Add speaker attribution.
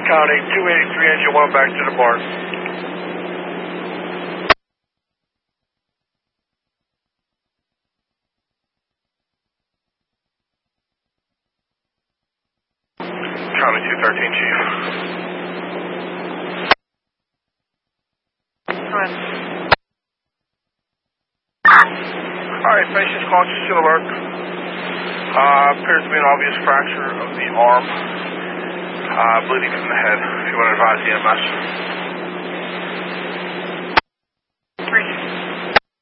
Speaker 1: County, 283 engine 1 back to the bar. County 213, Chief.
Speaker 2: Go ahead.
Speaker 1: Alright, patient's conscious to alert. Appears to be an obvious fracture of the arm. Bleeding from the head. If you want to advise EMS.